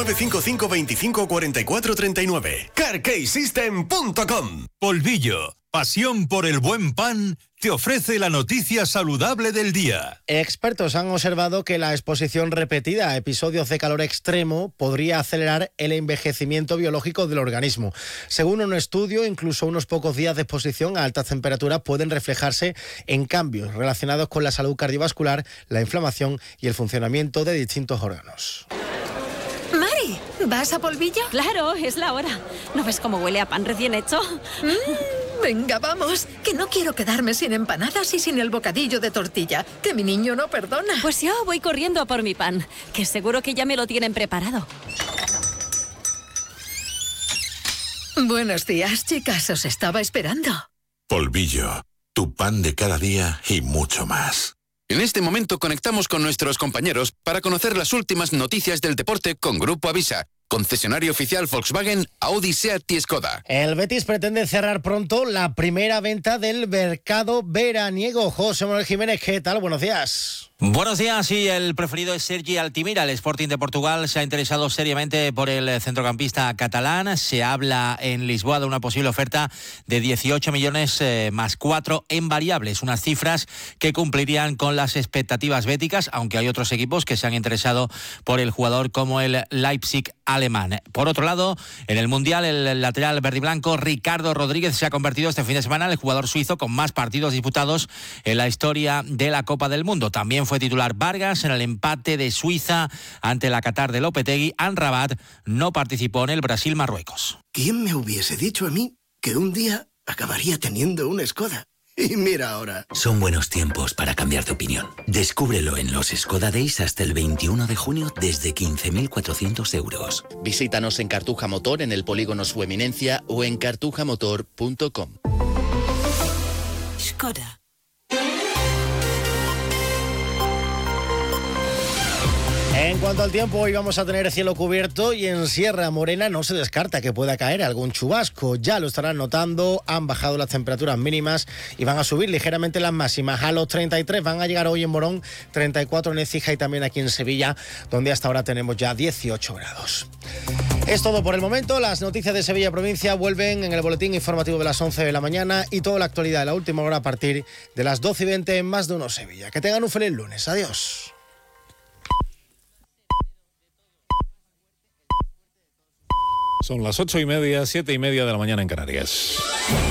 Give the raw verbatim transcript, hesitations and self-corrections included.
nueve cinco cinco veinticinco cuarenta y cuatro treinta y nueve. carkeysystem punto com. Polvillo, pasión por el buen pan, te ofrece la noticia saludable del día. Expertos han observado que la exposición repetida a episodios de calor extremo podría acelerar el envejecimiento biológico del organismo. Según un estudio, incluso unos pocos días de exposición a altas temperaturas pueden reflejarse en cambios relacionados con la salud cardiovascular, la inflamación y el funcionamiento de distintos órganos. Mari, ¿vas a Polvillo? Claro, es la hora. ¿No ves cómo huele a pan recién hecho? Mm, venga, vamos, que no quiero quedarme sin empanadas y sin el bocadillo de tortilla, que mi niño no perdona. Pues yo voy corriendo a por mi pan, que seguro que ya me lo tienen preparado. Buenos días, chicas, os estaba esperando. Polvillo, tu pan de cada día y mucho más. En este momento conectamos con nuestros compañeros para conocer las últimas noticias del deporte con Grupo Avisa, concesionario oficial Volkswagen, Audi, Seat y Skoda. El Betis pretende cerrar pronto la primera venta del mercado veraniego. José Manuel Jiménez, ¿qué tal? Buenos días. Buenos días, sí, el preferido es Sergi Altimira. El Sporting de Portugal se ha interesado seriamente por el centrocampista catalán. Se habla en Lisboa de una posible oferta de dieciocho millones eh, más cuatro en variables, unas cifras que cumplirían con las expectativas béticas, aunque hay otros equipos que se han interesado por el jugador como el Leipzig alemán. Por otro lado, en el Mundial, el lateral verdiblanco Ricardo Rodríguez se ha convertido este fin de semana en el jugador suizo con más partidos disputados en la historia de la Copa del Mundo. También fue titular Vargas en el empate de Suiza ante la Qatar de Lopetegui. Amrabat no participó en el Brasil-Marruecos. ¿Quién me hubiese dicho a mí que un día acabaría teniendo una Skoda? Y mira ahora. Son buenos tiempos para cambiar de opinión. Descúbrelo en los Skoda Days hasta el veintiuno de junio desde quince mil cuatrocientos euros. Visítanos en Cartuja Motor, en el polígono Su Eminencia o en cartuja motor punto com. Skoda. En cuanto al tiempo, hoy vamos a tener cielo cubierto y en Sierra Morena no se descarta que pueda caer algún chubasco. Ya lo estarán notando, han bajado las temperaturas mínimas y van a subir ligeramente las máximas. A los treinta y tres van a llegar hoy en Morón, treinta y cuatro en Écija y también aquí en Sevilla, donde hasta ahora tenemos ya dieciocho grados. Es todo por el momento. Las noticias de Sevilla Provincia vuelven en el boletín informativo de las once de la mañana y toda la actualidad de la última hora a partir de las doce y veinte en Más de Uno Sevilla. Que tengan un feliz lunes. Adiós. Son las ocho y media, siete y media de la mañana en Canarias.